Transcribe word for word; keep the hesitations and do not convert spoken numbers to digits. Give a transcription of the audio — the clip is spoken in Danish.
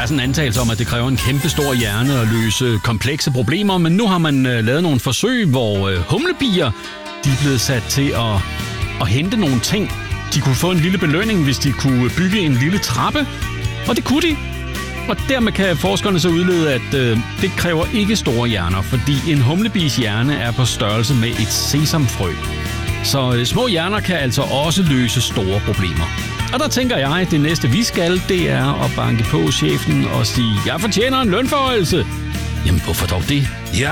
sådan en antagelse om, at det kræver en kæmpe stor hjerne at løse komplekse problemer, men nu har man øh, lavet nogle forsøg, hvor øh, humlebier de er blevet sat til at, at hente nogle ting. De kunne få en lille belønning, hvis de kunne bygge en lille trappe, og det kunne de. Og dermed kan forskerne så udlede, at øh, det kræver ikke store hjerner, fordi en humlebis hjerne er på størrelse med et sesamfrø. Så øh, små hjerner kan altså også løse store problemer. Og der tænker jeg, at det næste vi skal, det er at banke på chefen og sige, jeg fortjener en lønforhøjelse. Jamen hvorfor dog det?